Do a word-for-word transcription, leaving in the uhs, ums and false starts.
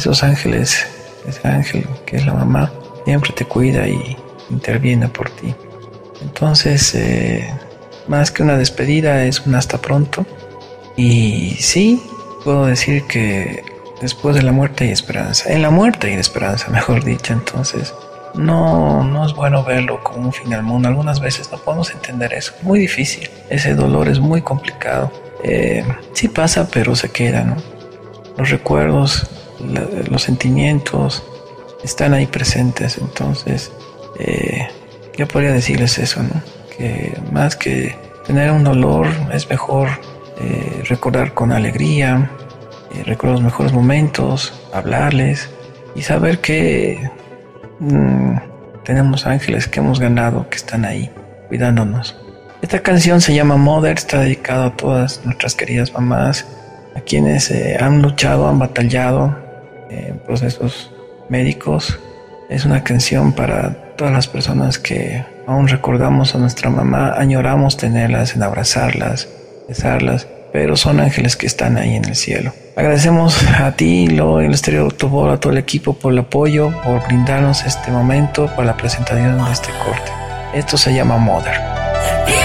esos ángeles, ese ángel que es la mamá, siempre te cuida y interviene por ti. Entonces, eh, más que una despedida, es un hasta pronto. Y sí, puedo decir que después de la muerte hay esperanza. En la muerte hay esperanza, mejor dicho. Entonces, no, no es bueno verlo como un fin al mundo. Algunas veces no podemos entender eso. Muy difícil. Ese dolor es muy complicado. Eh, sí pasa, pero se queda, ¿no? Los recuerdos, la, los sentimientos están ahí presentes. Entonces, eh, yo podría decirles eso, ¿no? Que más que tener un dolor, es mejor eh, recordar con alegría, eh, recordar los mejores momentos, hablarles y saber que mmm, tenemos ángeles que hemos ganado, que están ahí cuidándonos. Esta canción se llama Mother, está dedicada a todas nuestras queridas mamás, a quienes eh, han luchado, han batallado en procesos médicos. Es una canción para todas las personas que aún recordamos a nuestra mamá, añoramos tenerlas, en abrazarlas, besarlas, pero son ángeles que están ahí en el cielo. Agradecemos a ti, Lo, el Estéreo Tobol, a todo el equipo por el apoyo, por brindarnos este momento para la presentación de este corte. Esto se llama Mother.